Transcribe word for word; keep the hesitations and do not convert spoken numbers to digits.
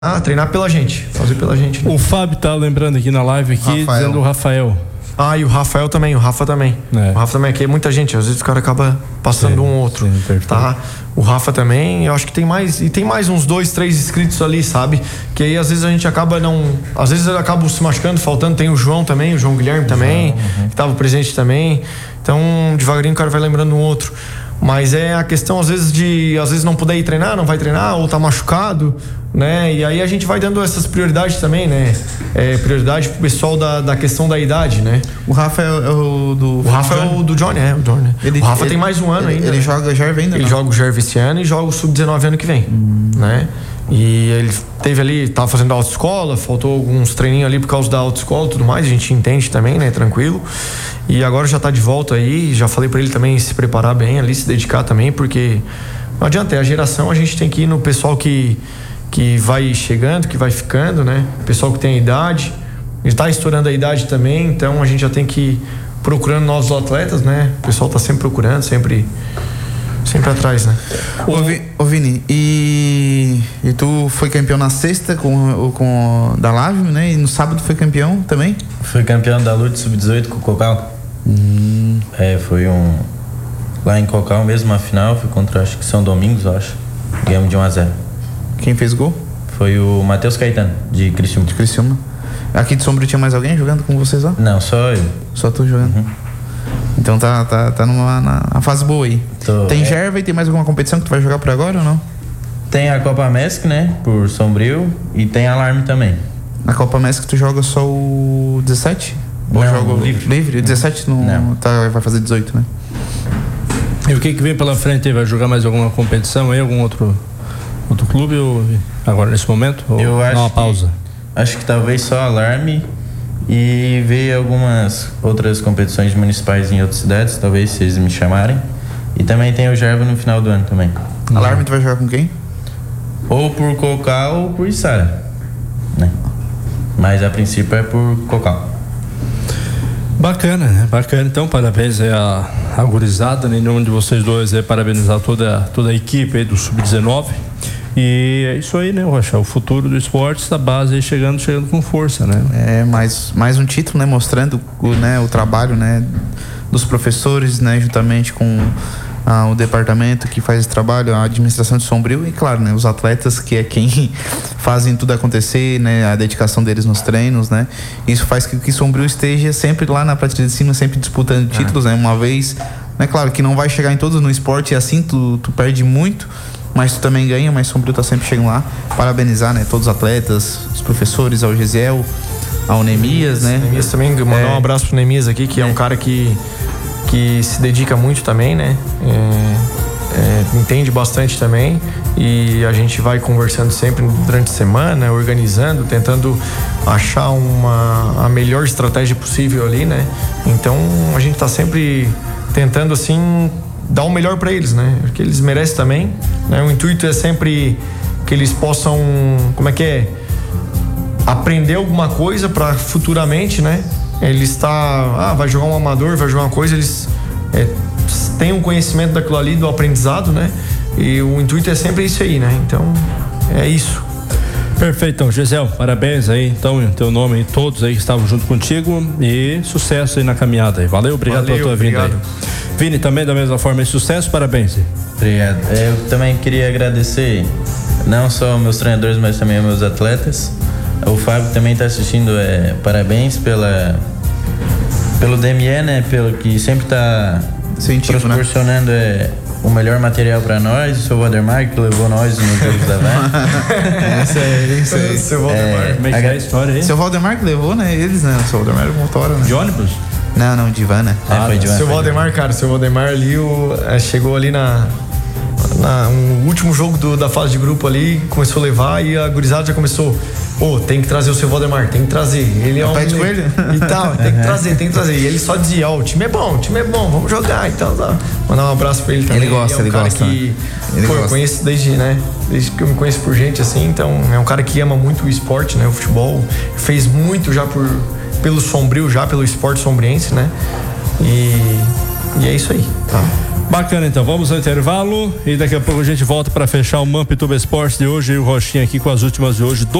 Ah, treinar pela gente, fazer pela gente. Né? O Fábio tá lembrando aqui na live aqui, Rafael. Dizendo o Rafael. Ah, e o Rafael também, o Rafa também. É. O Rafa também, aqui é muita gente, às vezes o cara acaba passando sim, um ou outro. Sim, tá? O Rafa também, eu acho que tem mais, e tem mais uns dois, três inscritos ali, sabe? Que aí às vezes a gente acaba não, às vezes acaba se machucando, faltando, tem o João também, o João Guilherme também, uhum. que tava presente também. Então, devagarinho o cara vai lembrando um outro. Mas é a questão, às vezes, de às vezes não poder ir treinar, não vai treinar, ou tá machucado, né? E aí a gente vai dando essas prioridades também, né? É, prioridade pro pessoal da, da questão da idade, né? O Rafa é o do... O Rafa é o do Johnny, é, o Johnny. Né? Ele, o Rafa ele, tem mais um ano ele, ainda. Ele né? joga o Gerve ainda, Ele não? joga o Gerve esse ano e joga o sub dezenove ano que vem, hum. né? E ele teve ali, tava fazendo autoescola, faltou alguns treininhos ali por causa da autoescola e tudo mais, a gente entende também, né? Tranquilo. E agora já tá de volta aí, já falei pra ele também se preparar bem ali, se dedicar também, porque não adianta, é a geração, a gente tem que ir no pessoal que, que vai chegando, que vai ficando, né? Pessoal que tem a idade, ele tá estourando a idade também, então a gente já tem que ir procurando novos atletas, né? O pessoal tá sempre procurando, sempre... Sempre atrás, né? Ô, Vi, ô Vini, e, e tu foi campeão na sexta com, com da Lavio, né? E no sábado foi campeão também? Fui campeão da Lute sub dezoito com o Cocal. Hum. É, foi um... Lá em Cocal mesmo, a final, foi contra, acho que São Domingos, eu acho. Ganhamos de um a zero. Quem fez gol? Foi o Matheus Caetano, de Criciúma. De Criciúma. Aqui de Sombrio tinha mais alguém jogando com vocês lá? Não, só eu. Só tu jogando. Uhum. Então tá, tá, tá numa na fase boa aí. Tô, tem é. Gerva e tem mais alguma competição que tu vai jogar por agora ou não? Tem a Copa Mesc, né? Por Sombrio. E tem Alarme também. Na Copa Mesc tu joga só o dezessete? Ou não, joga livre. Livre? O dezessete não, não. Tá, vai fazer dezoito, né? E o que que vem pela frente aí? Vai jogar mais alguma competição aí? Algum outro, outro clube? Ou agora nesse momento? Ou Eu acho uma pausa? Que, acho que talvez só Alarme. E ver algumas outras competições municipais em outras cidades, talvez se eles me chamarem. E também tem o Gerva no final do ano também. Uhum. Alarme tu vai jogar com quem? Ou por Cocal ou por Içara, né? Mas a princípio é por Cocal. Bacana, né? Bacana. Então, parabéns aí a, a gurizada, né? Em nome de vocês dois, é parabenizar toda, toda a equipe aí do sub dezenove. E é isso aí, né, Rocha? O futuro do esporte, da base aí chegando, chegando com força, né? É, mais, mais um título, né? Mostrando o, né, o trabalho, né? Dos professores, né? Juntamente com ah, o departamento que faz esse trabalho, a administração de Sombrio e, claro, né? Os atletas, que é quem fazem tudo acontecer, né? A dedicação deles nos treinos, né? Isso faz com que Sombrio esteja sempre lá na prateleira de cima, sempre disputando títulos, né? Uma vez, né? Claro que não vai chegar em todos no esporte, e assim tu, tu perde muito, mas tu também ganha, mas Sombrio tá sempre chegando lá. Parabenizar, né, todos os atletas, os professores, ao Gesiel, ao Nemias, né? Nemias também, mandar é. um abraço pro Nemias aqui, que é, é um cara que, que se dedica muito também, né? É, é, entende bastante também, e a gente vai conversando sempre durante a semana, organizando, tentando achar uma, a melhor estratégia possível ali, né? Então a gente tá sempre tentando, assim, dar o melhor para eles, né? Porque eles merecem também, né? O intuito é sempre que eles possam, como é que é? Aprender alguma coisa para futuramente, né? Ele está, ah, vai jogar um amador, vai jogar uma coisa, eles é, têm um conhecimento daquilo ali, do aprendizado, né? E o intuito é sempre isso aí, né? Então, é isso. Perfeito, então, Gisel, parabéns aí, então, em teu nome e todos aí que estavam junto contigo, e sucesso aí na caminhada aí. Valeu, obrigado Valeu, pela tua obrigado. vinda aí. Vini, também da mesma forma, sucesso, parabéns. Obrigado. Eu também queria agradecer não só meus treinadores, mas também meus atletas. O Fábio também está assistindo, é, parabéns pela, pelo D M E, né? Pelo que sempre está proporcionando, né? é, o melhor material para nós. O seu Valdemar, que levou nós nos jogos da Van. É isso aí, isso aí. Seu Valdemar. É, como é que é a história aí? Seu Valdemar que levou, né? Eles, né? O seu Valdemar é motora, né? De ônibus? Não, não, de van, né? Ah, é, foi de van. Seu Valdemar, cara, seu Valdemar ali, o, é, chegou ali na... Na, um último jogo do, da fase de grupo ali, começou a levar e a gurizada já começou, pô, oh, tem que trazer o seu Valdemar, tem que trazer. Ele é um pé de coelho e tal, tem que trazer, tem que trazer. E ele só dizia, ó, oh, o time é bom, o time é bom, vamos jogar e tal, tal. Mandar um abraço pra ele também. Ele gosta, ele, é um ele cara gosta. Que, ele pô, gosta. Eu conheço desde, né, desde que eu me conheço por gente assim, então é um cara que ama muito o esporte, né, o futebol, fez muito já por, pelo Sombrio, já pelo esporte sombriense, né, e, e é isso aí, tá? Bacana, então. Vamos ao intervalo e daqui a pouco a gente volta para fechar o Mampituba Esportes de hoje e o Rochinha aqui com as últimas de hoje.